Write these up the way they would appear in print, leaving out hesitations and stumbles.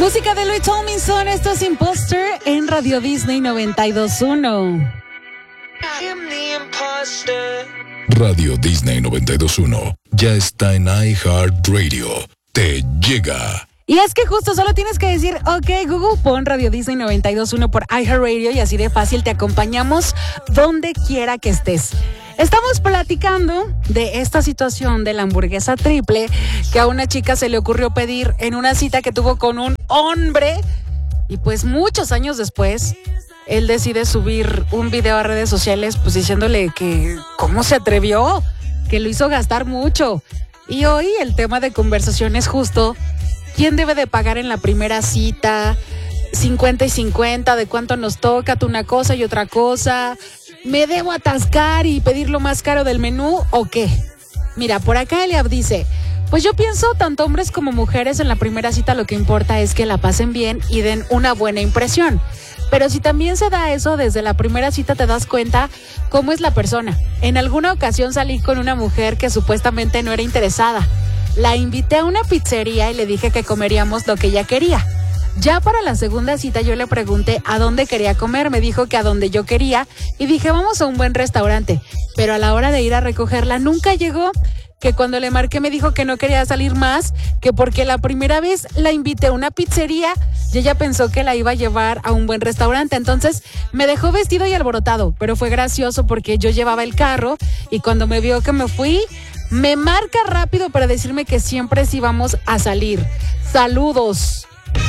Música de Louis Tomlinson, esto es Imposter en Radio Disney 92.1. Radio Disney 92.1 ya está en iHeartRadio. Te llega. Y es que justo solo tienes que decir, ok, Google, pon Radio Disney 92.1 por iHeartRadio y así de fácil te acompañamos donde quiera que estés. Estamos platicando de esta situación de la hamburguesa triple que a una chica se le ocurrió pedir en una cita que tuvo con un hombre y pues muchos años después él decide subir un video a redes sociales pues diciéndole que cómo se atrevió, que lo hizo gastar mucho. Y hoy el tema de conversación es justo quién debe de pagar en la primera cita, 50 y 50, de cuánto nos toca, tú una cosa y otra cosa. ¿Me debo atascar y pedir lo más caro del menú o qué? Mira, por acá Eliab dice, pues yo pienso, tanto hombres como mujeres en la primera cita lo que importa es que la pasen bien y den una buena impresión. Pero si también se da eso, desde la primera cita te das cuenta cómo es la persona. En alguna ocasión salí con una mujer que supuestamente no era interesada. La invité a una pizzería y le dije que comeríamos lo que ella quería. Ya para la segunda cita yo le pregunté a dónde quería comer, me dijo que a donde yo quería y dije vamos a un buen restaurante, pero a la hora de ir a recogerla nunca llegó, que cuando le marqué me dijo que no quería salir más, que porque la primera vez la invité a una pizzería y ella pensó que la iba a llevar a un buen restaurante, entonces me dejó vestido y alborotado, pero fue gracioso porque yo llevaba el carro y cuando me vio que me fui, me marca rápido para decirme que siempre sí vamos a salir. Saludos.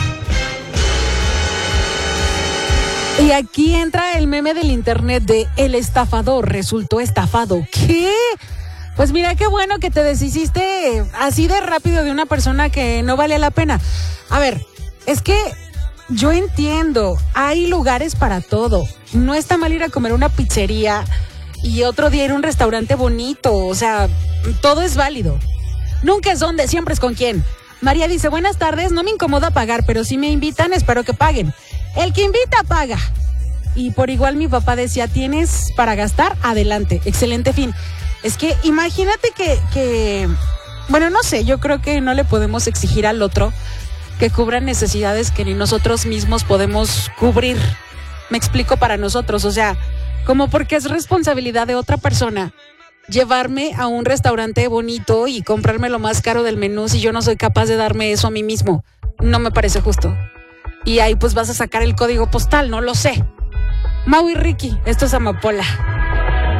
Y aquí entra el meme del internet de el estafador resultó estafado. ¿Qué? Pues mira qué bueno que te deshiciste así de rápido de una persona que no vale la pena. A ver, es que yo entiendo, hay lugares para todo. No está mal ir a comer a una pizzería y otro día ir a un restaurante bonito. O sea, todo es válido. Nunca es dónde, siempre es con quién. María dice, buenas tardes, no me incomoda pagar, pero si me invitan, espero que paguen. El que invita, paga. Y por igual mi papá decía, ¿tienes para gastar? Adelante, excelente fin. Es que imagínate que, bueno, no sé, yo creo que no le podemos exigir al otro que cubra necesidades que ni nosotros mismos podemos cubrir. Me explico para nosotros, o sea, como porque es responsabilidad de otra persona llevarme a un restaurante bonito y comprarme lo más caro del menú si yo no soy capaz de darme eso a mí mismo. No me parece justo. Y ahí pues vas a sacar el código postal, no lo sé. Mau y Ricky, esto es Amapola.